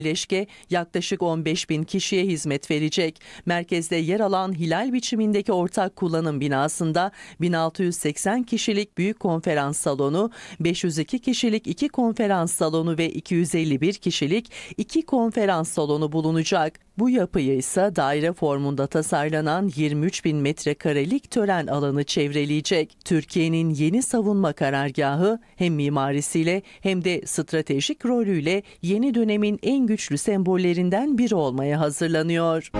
Leşke yaklaşık 15 bin kişiye hizmet verecek. Merkezde yer alan hilal biçimindeki ortak kullanım binasında 1680 kişilik büyük konferans salonu, 502 kişilik 2 konferans salonu ve 251 kişilik 2 konferans salonu bulunacak. Bu yapıyı ise daire formunda tasarlanan 23 bin metrekarelik tören alanı çevreleyecek. Türkiye'nin yeni savunma karargahı hem mimarisiyle hem de stratejik rolüyle yeni dönemin en güçlü sembollerinden biri olmaya hazırlanıyor.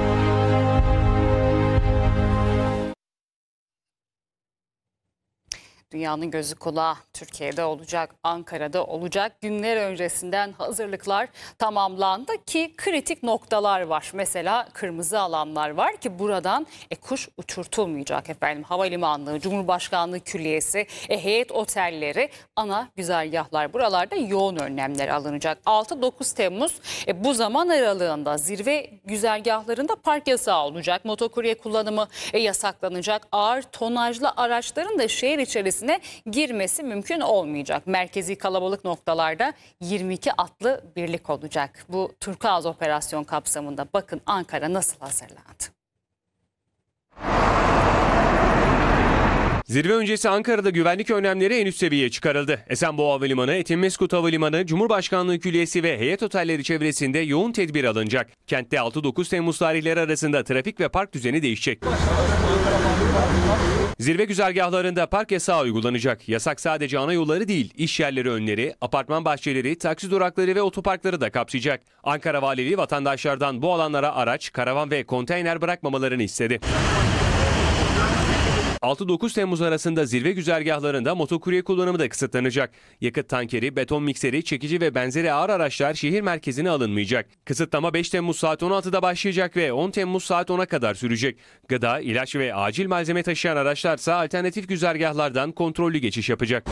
Dünyanın gözü kulağı Türkiye'de olacak, Ankara'da olacak. Günler öncesinden hazırlıklar tamamlandı ki kritik noktalar var. Mesela kırmızı alanlar var ki buradan kuş uçurtulmayacak efendim. Havalimanı, Cumhurbaşkanlığı Külliyesi, heyet otelleri, ana güzergahlar, buralarda yoğun önlemler alınacak. 6-9 Temmuz bu zaman aralığında zirve güzergahlarında park yasağı olacak. Motokurye kullanımı yasaklanacak. Ağır tonajlı araçların da şehir içerisinde girmesi mümkün olmayacak. Merkezi kalabalık noktalarda 22 atlı birlik olacak. Bu Turkuaz operasyon kapsamında bakın Ankara nasıl hazırlandı. Zirve öncesi Ankara'da güvenlik önlemleri en üst seviyeye çıkarıldı. Esenboğa Havalimanı, Etimesgut Havalimanı, Cumhurbaşkanlığı Külliyesi ve heyet otelleri çevresinde yoğun tedbir alınacak. Kentte 6-9 Temmuz tarihleri arasında trafik ve park düzeni değişecek. Zirve güzergahlarında park yasağı uygulanacak. Yasak sadece ana yolları değil, iş yerleri önleri, apartman bahçeleri, taksi durakları ve otoparkları da kapsayacak. Ankara Valiliği vatandaşlardan bu alanlara araç, karavan ve konteyner bırakmamalarını istedi. 6-9 Temmuz arasında zirve güzergahlarında motokurye kullanımı da kısıtlanacak. Yakıt tankeri, beton mikseri, çekici ve benzeri ağır araçlar şehir merkezine alınmayacak. Kısıtlama 5 Temmuz saat 16'da başlayacak ve 10 Temmuz saat 10'a kadar sürecek. Gıda, ilaç ve acil malzeme taşıyan araçlarsa alternatif güzergahlardan kontrollü geçiş yapacak.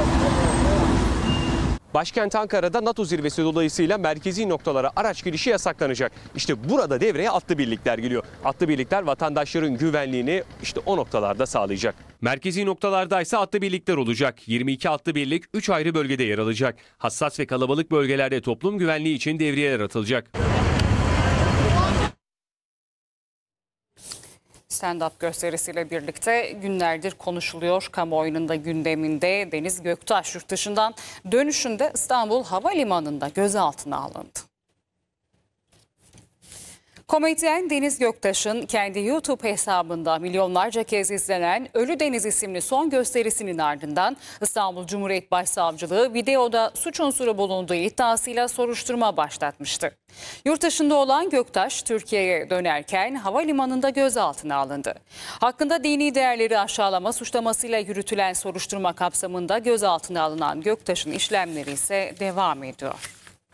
Başkent Ankara'da NATO zirvesi dolayısıyla merkezi noktalara araç girişi yasaklanacak. İşte burada devreye atlı birlikler giriyor. Atlı birlikler vatandaşların güvenliğini işte o noktalarda sağlayacak. Merkezi noktalarda ise atlı birlikler olacak. 22 atlı birlik 3 ayrı bölgede yer alacak. Hassas ve kalabalık bölgelerde toplum güvenliği için devriyeler atılacak. Stand-up gösterisiyle birlikte günlerdir konuşuluyor. Kamuoyunun da gündeminde Deniz Göktaş yurt dışından dönüşünde İstanbul Havalimanı'nda gözaltına alındı. Komedyen Deniz Göktaş'ın kendi YouTube hesabında milyonlarca kez izlenen Ölü Deniz isimli son gösterisinin ardından İstanbul Cumhuriyet Başsavcılığı videoda suç unsuru bulunduğu iddiasıyla soruşturma başlatmıştı. Yurt dışında olan Göktaş Türkiye'ye dönerken havalimanında gözaltına alındı. Hakkında dini değerleri aşağılama suçlamasıyla yürütülen soruşturma kapsamında gözaltına alınan Göktaş'ın işlemleri ise devam ediyor.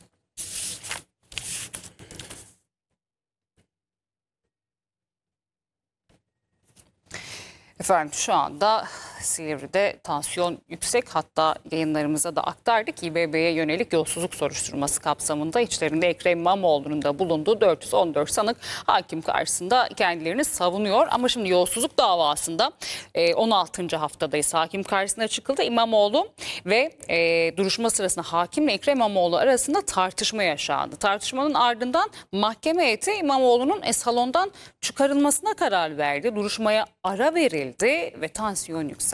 Efendim şu anda Silivri'de tansiyon yüksek, hatta yayınlarımıza da aktardık. İBB'ye yönelik yolsuzluk soruşturması kapsamında içlerinde Ekrem İmamoğlu'nun da bulunduğu 414 sanık hakim karşısında kendilerini savunuyor. Ama şimdi yolsuzluk davasında 16. haftadayız. Hakim karşısına çıkıldı. İmamoğlu ve duruşma sırasında hakimle Ekrem İmamoğlu arasında tartışma yaşandı. Tartışmanın ardından mahkeme heyeti İmamoğlu'nun salondan çıkarılmasına karar verdi. Duruşmaya ara verildi ve tansiyon yükseldi.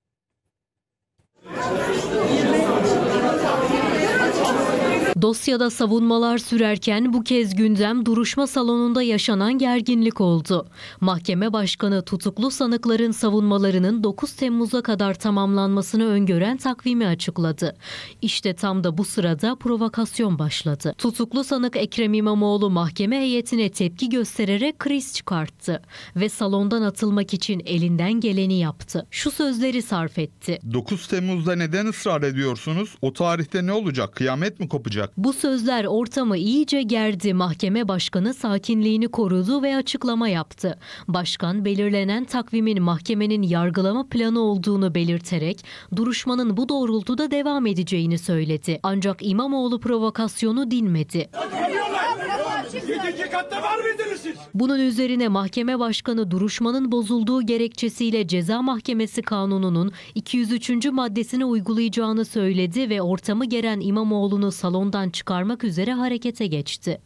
Dosyada savunmalar sürerken bu kez gündem duruşma salonunda yaşanan gerginlik oldu. Mahkeme başkanı tutuklu sanıkların savunmalarının 9 Temmuz'a kadar tamamlanmasını öngören takvimi açıkladı. İşte tam da bu sırada provokasyon başladı. Tutuklu sanık Ekrem İmamoğlu mahkeme heyetine tepki göstererek kriz çıkarttı ve salondan atılmak için elinden geleni yaptı. Şu sözleri sarf etti. 9 Temmuz'da neden ısrar ediyorsunuz? O tarihte ne olacak? Kıyamet mi kopacak? Bu sözler ortamı iyice gerdi. Mahkeme başkanı sakinliğini korudu ve açıklama yaptı. Başkan belirlenen takvimin mahkemenin yargılama planı olduğunu belirterek duruşmanın bu doğrultuda devam edeceğini söyledi. Ancak İmamoğlu provokasyonu dinmedi. 7. katta var mıydınız siz? Bunun üzerine mahkeme başkanı duruşmanın bozulduğu gerekçesiyle Ceza Mahkemesi Kanunu'nun 203. maddesini uygulayacağını söyledi ve ortamı geren İmamoğlu'nu salondan çıkarmak üzere harekete geçti.